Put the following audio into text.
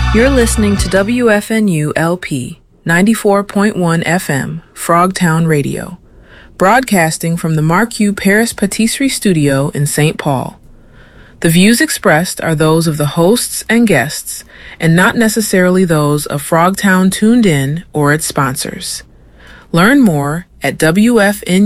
You're listening to WFNU LP 94.1 FM, Frogtown Radio, broadcasting from the Marque Paris Patisserie Studio in St. Paul. The views expressed are those of the hosts and guests, and not necessarily those of Frogtown Tuned In or its sponsors. Learn more at WFNU.org.